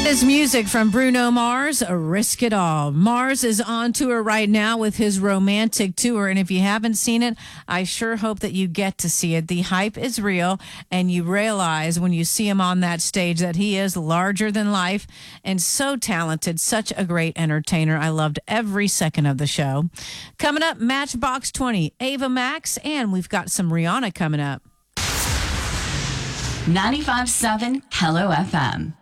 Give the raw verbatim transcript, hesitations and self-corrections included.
is music from Bruno Mars, Risk It All. Mars is on tour right now with his romantic tour, and if you haven't seen it, I sure hope that you get to see it. The hype is real, and you realize when you see him on that stage that he is larger than life and so talented, such a great entertainer. I loved every second of the show. Coming up, Matchbox twenty, Ava Max, and we've got some Rihanna coming up. ninety-five point seven Hello F M.